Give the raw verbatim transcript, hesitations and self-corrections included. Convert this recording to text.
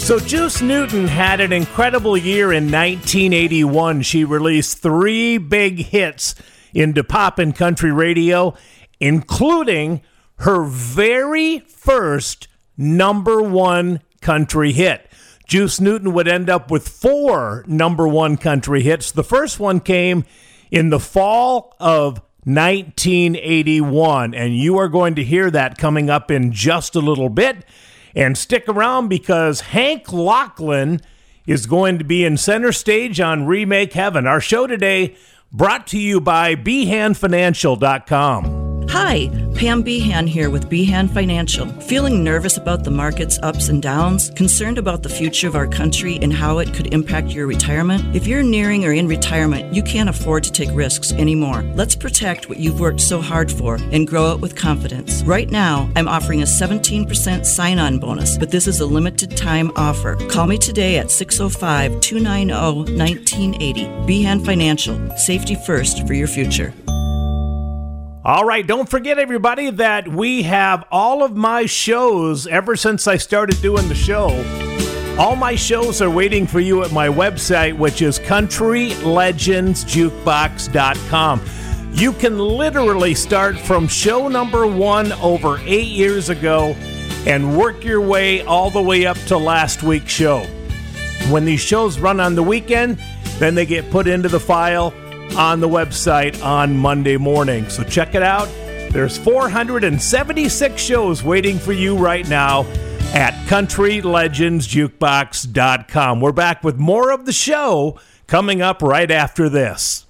So Juice Newton had an incredible year in nineteen eighty-one. She released three big hits into pop and country radio, including her very first number one country hit. Juice Newton would end up with four number one country hits. The first one came in the fall of nineteen eighty-one, and you are going to hear that coming up in just a little bit. And stick around because Hank Locklin is going to be in center stage on Remake Heaven. Our show today brought to you by Behan Financial dot com. Hi, Pam Behan here with Behan Financial. Feeling nervous about the market's ups and downs? Concerned about the future of our country and how it could impact your retirement? If you're nearing or in retirement, you can't afford to take risks anymore. Let's protect what you've worked so hard for and grow it with confidence. Right now, I'm offering a seventeen percent sign-on bonus, but this is a limited time offer. Call me today at six oh five, two nine zero, one nine eight zero. Behan Financial. Safety first for your future. All right, don't forget, everybody, that we have all of my shows ever since I started doing the show. All my shows are waiting for you at my website, which is country legends jukebox dot com. You can literally start from show number one over eight years ago and work your way all the way up to last week's show. When these shows run on the weekend, then they get put into the file on the website on Monday morning. So check it out. There's four hundred seventy-six shows waiting for you right now at country legends jukebox dot com. We're back with more of the show coming up right after this.